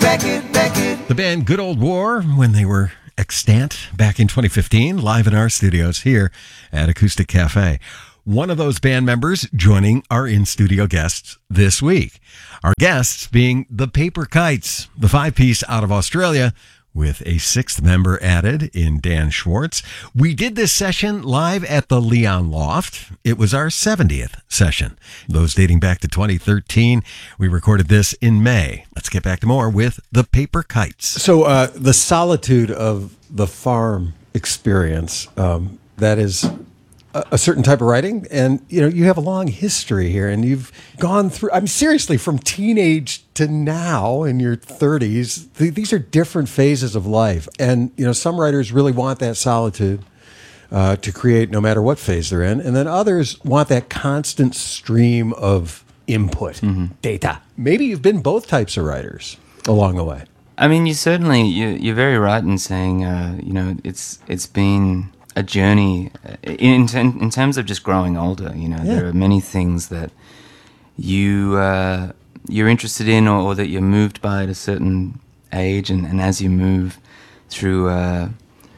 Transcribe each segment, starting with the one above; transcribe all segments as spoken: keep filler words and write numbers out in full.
record, record. The band Good Old War, when they were extant back in twenty fifteen, live in our studios here at Acoustic Cafe. One of those band members joining our in-studio guests this week. Our guests being the Paper Kites, the five-piece out of Australia, with a sixth member added in Dan Schwartz. We did this session live at the Leon Loft. It was our seventieth session, those dating back to twenty thirteen. We recorded this in May. Let's get back to more with the Paper Kites. So uh, the solitude of the farm experience, um, that is a, a certain type of writing. And, you know, you have a long history here, and you've gone through, I'm seriously, from teenage to now in your thirties, th- these are different phases of life. And, you know, some writers really want that solitude uh, to create no matter what phase they're in. And then others want that constant stream of input, mm-hmm. data. Maybe you've been both types of writers along the way. I mean, you certainly, you, you're very right in saying, uh, you know, it's it's been a journey in, in, in terms of just growing older. You know, yeah. There are many things that you... Uh, you're interested in or, or that you're moved by at a certain age, and, and as you move through uh,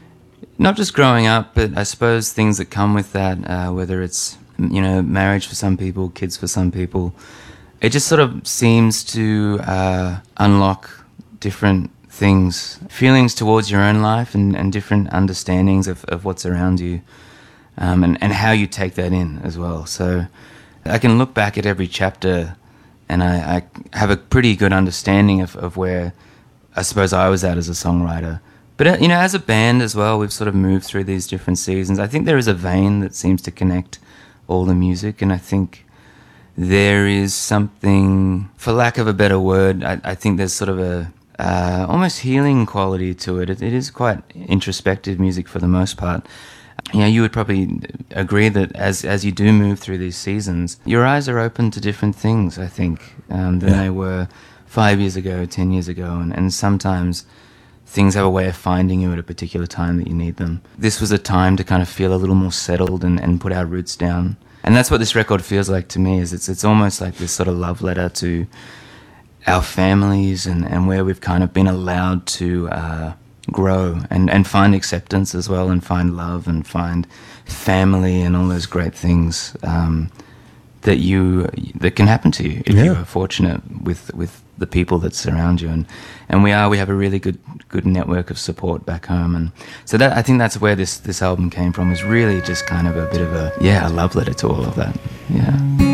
not just growing up, but I suppose things that come with that, uh, whether it's, you know, marriage for some people, kids for some people, it just sort of seems to uh, unlock different things, feelings towards your own life, and, and different understandings of, of what's around you, um, and, and how you take that in as well. So I can look back at every chapter and I, I have a pretty good understanding of, of where I suppose I was at as a songwriter. But, you know, as a band as well, we've sort of moved through these different seasons. I think there is a vein that seems to connect all the music, and I think there is something, for lack of a better word, I, I think there's sort of a uh, almost healing quality to it. it. It is quite introspective music for the most part. You know, you would probably agree that as as you do move through these seasons, your eyes are open to different things, I think, um, than yeah. they were five years ago, ten years ago. And, and sometimes things have a way of finding you at a particular time that you need them. This was a time to kind of feel a little more settled and, and put our roots down. And that's what this record feels like to me, is it's it's almost like this sort of love letter to our families, and, and where we've kind of been allowed to... Uh, grow and, and find acceptance as well, and find love and find family and all those great things um, that you that can happen to you if yeah. you are fortunate with with the people that surround you. And and we are we have a really good good network of support back home, and so that I think that's where this this album came from, is really just kind of a bit of a yeah a love letter to all of that. Yeah.